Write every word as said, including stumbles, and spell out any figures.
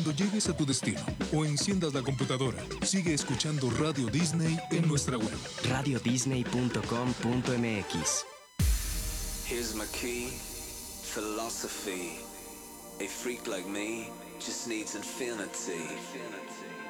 Cuando llegues a tu destino o enciendas la computadora, sigue escuchando Radio Disney en nuestra web. radio disney punto com punto m x. Here's my key, philosophy. A freak like me just needs infinity.